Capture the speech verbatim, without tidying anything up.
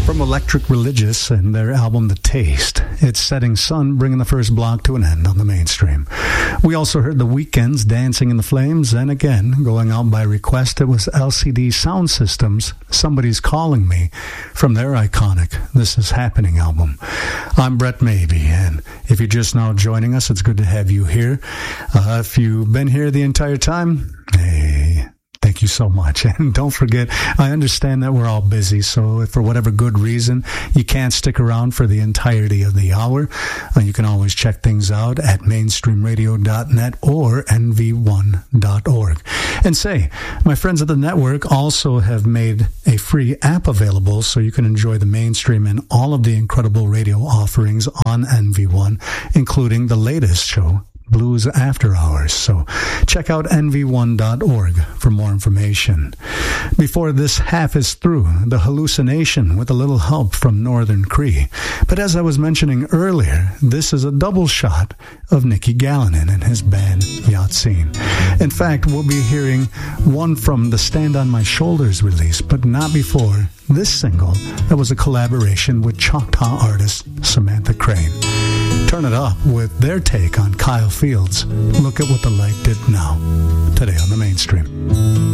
From Electric Religious and their album The Taste, it's Setting Sun, bringing the first block to an end on the mainstream. We also heard The Weeknd's Dancing in the Flames, and again, going out by request, it was L C D Sound System's Somebody's Calling Me from their iconic This Is Happening album. I'm Brett Maybe, and if you're just now joining us, it's good to have you here. Uh, if you've been here the entire time, hey... thank you so much. And don't forget, I understand that we're all busy, so if for whatever good reason you can't stick around for the entirety of the hour, uh, you can always check things out at mainstream radio dot net or N V one dot org. And say, my friends at the network also have made a free app available so you can enjoy the mainstream and all of the incredible radio offerings on N V one, including the latest show, Blues After Hours. So check out N V one dot org for more information. Before this half is through, The Hallucination with a little help from Northern Cree. But as I was mentioning earlier, this is a double shot of Nicky Galinon and his band Yahtsin. In fact, we'll be hearing one from the Stand on My Shoulders release, but not before this single that was a collaboration with Choctaw artist Samantha Crane. Turn it up with their take on Kyle Fields. Look at what the light did now, today on the mainstream.